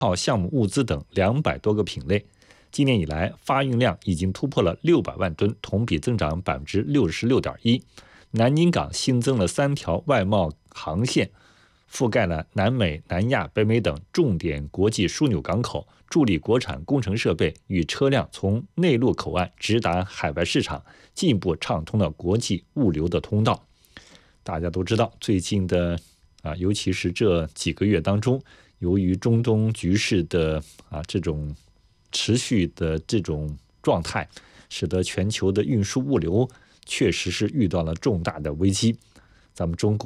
号项目物资等200多个品类。今年以来，发运量已经突破了600万吨，同比增长66.1%。南京港新增了3条外贸航线，覆盖了南美、南亚、北美等重点国际枢纽港口，助力国产工程设备与车辆从内陆口岸直达海外市场，进一步畅通了国际物流的通道。大家都知道，最近的尤其是这几个月当中，由于中东局势的这种持续的这种状态，使得全球的运输物流确实是遇到了重大的危机。咱们中国